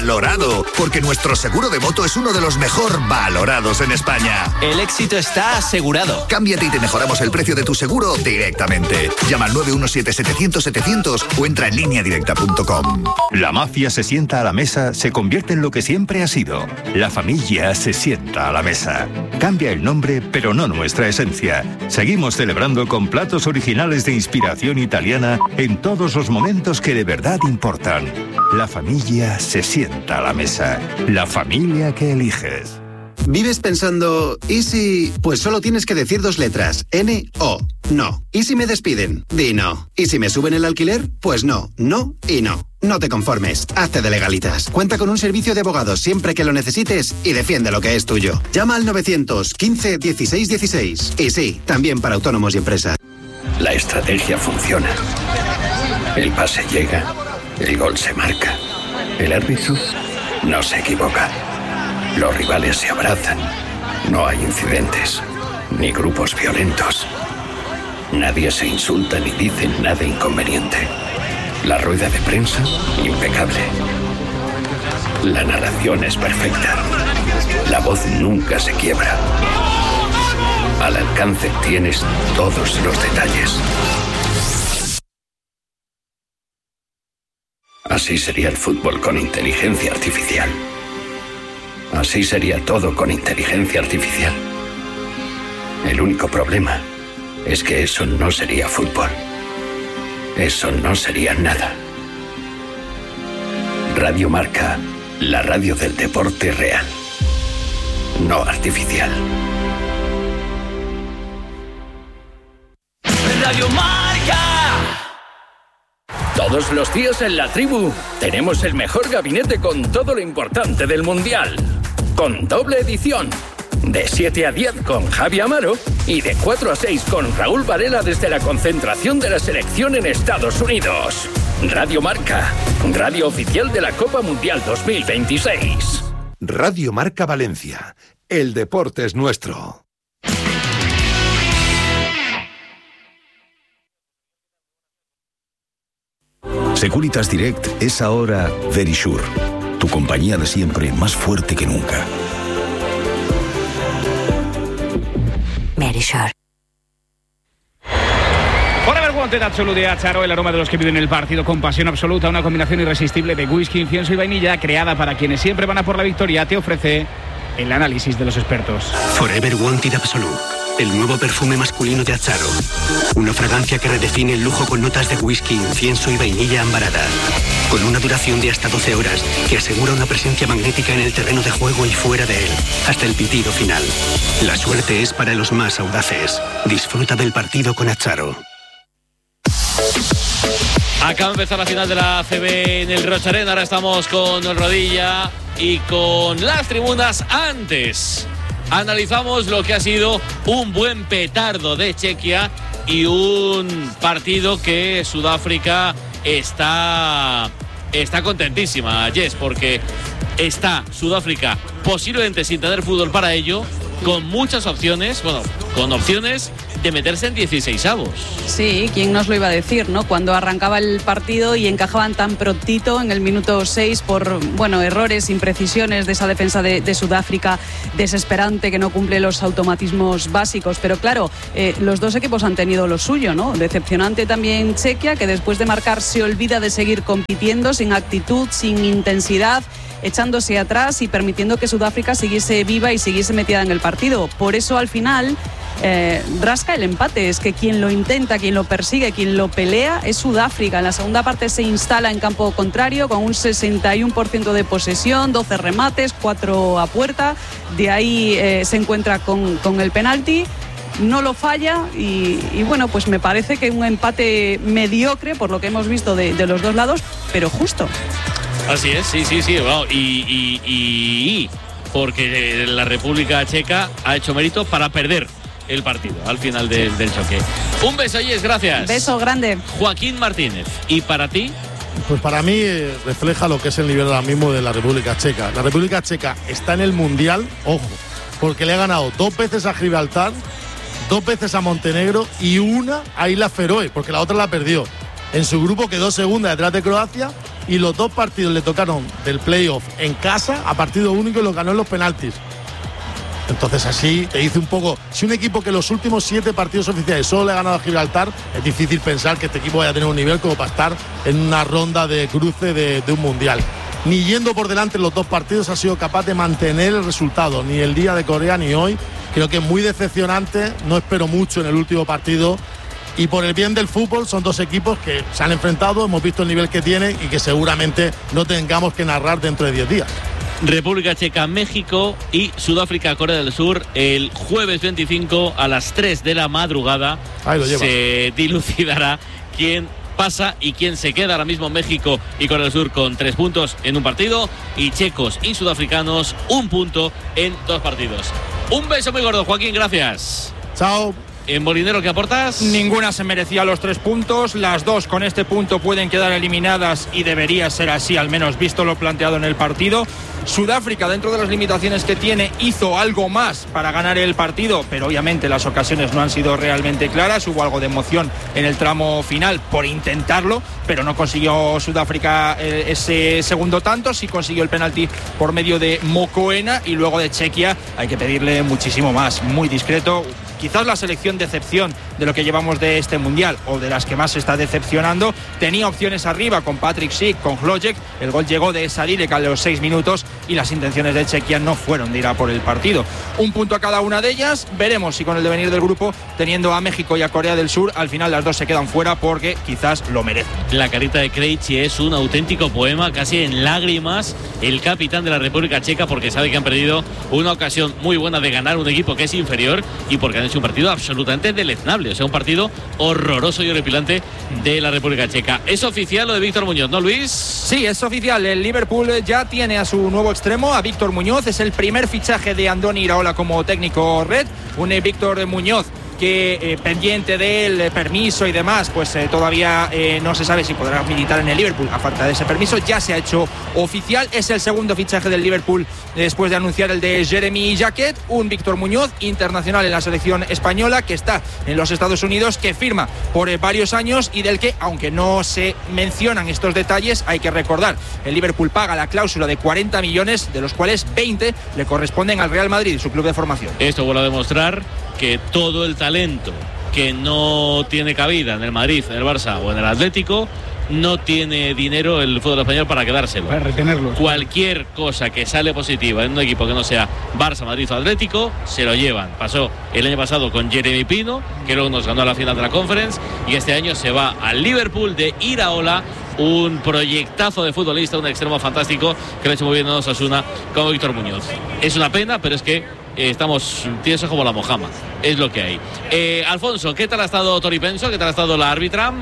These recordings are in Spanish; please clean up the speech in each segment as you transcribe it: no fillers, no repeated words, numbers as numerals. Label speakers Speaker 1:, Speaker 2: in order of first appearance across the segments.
Speaker 1: valorado, porque nuestro seguro de moto es uno de los mejor valorados en España.
Speaker 2: El éxito está asegurado.
Speaker 1: Cámbiate y te mejoramos el precio de tu seguro directamente. Llama al 917-700-700 o entra en lineadirecta.com.
Speaker 3: La mafia se sienta a la mesa, se convierte en lo que siempre ha sido. La familia se sienta a la mesa. Cambia el nombre, pero no nuestra esencia. Seguimos celebrando con platos originales de inspiración italiana en todos los momentos que de verdad importan. La familia se sienta a la mesa. La familia que eliges.
Speaker 4: ¿Vives pensando, y si...? Pues solo tienes que decir 2 letras, N-O, no. ¿Y si me despiden? Di no. ¿Y si me suben el alquiler? Pues no, no y no. No te conformes, hazte de Legalitas. Cuenta con un servicio de abogados siempre que lo necesites y defiende lo que es tuyo. Llama al 915 16 16. Y sí, también para autónomos y empresas.
Speaker 5: La estrategia funciona. El pase llega, el gol se marca. El árbitro no se equivoca. Los rivales se abrazan. No hay incidentes, ni grupos violentos. Nadie se insulta ni dice nada inconveniente. La rueda de prensa, impecable. La narración es perfecta. La voz nunca se quiebra. Al alcance tienes todos los detalles. Así sería el fútbol con inteligencia artificial. Así sería todo con inteligencia artificial. El único problema es que eso no sería fútbol. Eso no sería nada. Radio Marca, la radio del deporte real, no artificial.
Speaker 6: Radio Marca. Todos los días en La Tribu tenemos el mejor gabinete con todo lo importante del Mundial. Con doble edición. De 7 a 10 con Javi Amaro y de 4 a 6 con Raúl Varela desde la concentración de la selección en Estados Unidos. Radio Marca, radio oficial de la Copa Mundial 2026.
Speaker 7: Radio Marca Valencia. El deporte es nuestro.
Speaker 8: Securitas Direct es ahora Verisure, tu compañía de siempre más fuerte que nunca.
Speaker 9: Verisure.
Speaker 10: Forever Wanted Absolute de Acharo, el aroma de los que viven el partido con pasión absoluta, una combinación irresistible de whisky, incienso y vainilla, creada para quienes siempre van a por la victoria, te ofrece el análisis de los expertos.
Speaker 11: Forever Wanted Absolute, el nuevo perfume masculino de Acharo. Una fragancia que redefine el lujo con notas de whisky, incienso y vainilla ambarada. Con una duración de hasta 12 horas que asegura una presencia magnética en el terreno de juego y fuera de él, hasta el pitido final. La suerte es para los más audaces. Disfruta del partido con Acharo.
Speaker 12: Acaba de empezar la final de la ACB en el Rocharén. Ahora estamos con Rodilla y con las tribunas. Antes analizamos lo que ha sido un buen petardo de Chequia y un partido que Sudáfrica está contentísima, Jess, porque está Sudáfrica posiblemente sin tener fútbol para ello, con muchas opciones, bueno, con opciones de meterse en 16avos.
Speaker 13: Sí, ¿quién nos lo iba a decir, no? Cuando arrancaba el partido y encajaban tan prontito en el minuto 6 por, bueno, errores, imprecisiones de esa defensa de Sudáfrica, desesperante, que no cumple los automatismos básicos. Pero claro, los dos equipos han tenido lo suyo, ¿no? Decepcionante también Chequia, que después de marcar se olvida de seguir compitiendo, sin actitud, sin intensidad, echándose atrás y permitiendo que Sudáfrica siguiese viva y siguiese metida en el partido. Por eso al final rasca el empate. Es que quien lo intenta, quien lo persigue, quien lo pelea es Sudáfrica. En la segunda parte se instala en campo contrario con un 61% de posesión, 12 remates, 4 a puerta. De ahí se encuentra con el penalti. No lo falla y bueno, pues me parece que un empate mediocre por lo que hemos visto de los dos lados, pero justo.
Speaker 12: Así es, sí. Wow. Y porque la República Checa ha hecho mérito para perder el partido al final del choque. Un beso, Yes, gracias.
Speaker 13: Beso grande.
Speaker 12: Joaquín Martínez, ¿y para ti?
Speaker 14: Pues para mí refleja lo que es el nivel ahora mismo de la República Checa. La República Checa está en el Mundial, ojo, porque le ha ganado 2 veces a Gibraltar, 2 veces a Montenegro y una a Islas Feroe, porque la otra la perdió. En su grupo quedó segunda detrás de Croacia y los 2 partidos le tocaron del playoff en casa a partido único y los ganó en los penaltis. Entonces así te dice un poco, si un equipo que los últimos 7 partidos oficiales solo le ha ganado a Gibraltar, es difícil pensar que este equipo vaya a tener un nivel como para estar en una ronda de cruce de un mundial. Ni yendo por delante en los 2 partidos ha sido capaz de mantener el resultado, ni el día de Corea ni hoy. Creo que es muy decepcionante, no espero mucho en el último partido. Y por el bien del fútbol son 2 equipos que se han enfrentado, hemos visto el nivel que tienen y que seguramente no tengamos que narrar dentro de 10 días.
Speaker 12: República Checa, México y Sudáfrica, Corea del Sur, el jueves 25 a las 3 de la madrugada. Se dilucidará quién pasa y quién se queda. Ahora mismo México y Corea del Sur con 3 puntos en un partido y checos y sudafricanos 1 punto en 2 partidos. Un beso muy gordo, Joaquín, gracias.
Speaker 14: Chao.
Speaker 12: En Molinero, ¿qué aportas?
Speaker 10: Ninguna se merecía los 3 puntos. Las 2 con este punto pueden quedar eliminadas y debería ser así, al menos visto lo planteado en el partido. Sudáfrica, dentro de las limitaciones que tiene, hizo algo más para ganar el partido, pero obviamente las ocasiones no han sido realmente claras. Hubo algo de emoción en el tramo final por intentarlo, pero no consiguió Sudáfrica ese segundo tanto. Sí consiguió el penalti por medio de Mokoena, y luego de Chequia hay que pedirle muchísimo más, muy discreto. Quizás la selección decepción de lo que llevamos de este mundial, o de las que más se está decepcionando. Tenía opciones arriba con Patrick Schick, con Hlojek. El gol llegó de Sadilek a los 6 minutos y las intenciones de Chequia no fueron de ir a por el partido. 1 punto a cada una de ellas. Veremos si con el devenir del grupo, teniendo a México y a Corea del Sur, al final las 2 se quedan fuera porque quizás lo merecen.
Speaker 12: La carita de Krejci es un auténtico poema, casi en lágrimas, el capitán de la República Checa, porque sabe que han perdido una ocasión muy buena de ganar un equipo que es inferior y porque han hecho un partido absolutamente deleznable, o sea, un partido horroroso y horripilante de la República Checa. ¿Es oficial lo de Víctor Muñoz, no, Luis?
Speaker 10: Sí, es oficial. El Liverpool ya tiene a su nuevo extremo, a Víctor Muñoz. Es el primer fichaje de Andoni Iraola como técnico red. Un Víctor Muñoz que pendiente del permiso y demás, pues todavía no se sabe si podrá militar en el Liverpool a falta de ese permiso. Ya se ha hecho oficial, es el segundo fichaje del Liverpool después de anunciar el de Jeremy Jacquet, un Víctor Muñoz internacional en la selección española que está en los Estados Unidos, que firma por varios años y del que, aunque no se mencionan estos detalles, hay que recordar, el Liverpool paga la cláusula de 40 millones, de los cuales 20 le corresponden al Real Madrid, su club de formación.
Speaker 12: Esto vuelve a demostrar que todo el talento que no tiene cabida en el Madrid, en el Barça o en el Atlético, no tiene dinero el fútbol español para quedárselo.
Speaker 10: Para retenerlo.
Speaker 12: Cualquier cosa que sale positiva en un equipo que no sea Barça, Madrid o Atlético, se lo llevan. Pasó el año pasado con Jeremy Pino, que luego nos ganó la final de la Conference, y este año se va al Liverpool de Iraola, un proyectazo de futbolista, un extremo fantástico que lo ha hecho muy bien en Osasuna como Víctor Muñoz. Es una pena, pero es que estamos tiesos como la mojama, es lo que hay. Alfonso, ¿qué tal ha estado Tori Penso? ¿Qué tal ha estado la árbitra?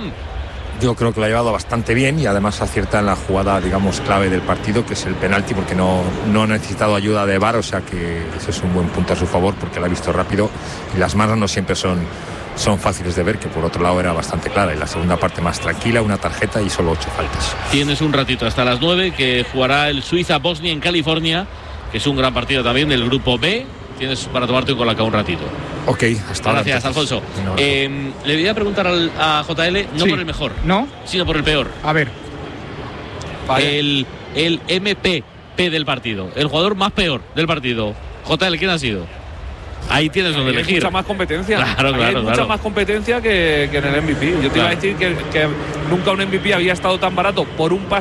Speaker 9: Yo creo que lo ha llevado bastante bien y además acierta en la jugada, digamos, clave del partido, que es el penalti, porque no ha necesitado ayuda de VAR, o sea que ese es un buen punto a su favor porque lo ha visto rápido y las manos no siempre son fáciles de ver, que por otro lado era bastante clara. Y la segunda parte más tranquila, una tarjeta y solo 8 faltas.
Speaker 12: Tienes un ratito hasta las 9 que jugará el Suiza-Bosnia en California, que es un gran partido también del grupo B. Tienes para tomarte un colacao un ratito.
Speaker 9: Ok, hasta ahora.
Speaker 12: Gracias, Alfonso. Le voy a preguntar a JL, no por el mejor,
Speaker 10: ¿no?,
Speaker 12: sino por el peor.
Speaker 10: A ver.
Speaker 12: El MVP del partido, el jugador más peor del partido. JL, ¿quién ha sido? Ahí tienes donde elegir.
Speaker 15: Hay mucha más competencia.
Speaker 12: Claro,
Speaker 15: hay mucha más competencia que en el MVP. Yo te iba a decir que nunca un MVP había estado tan barato por un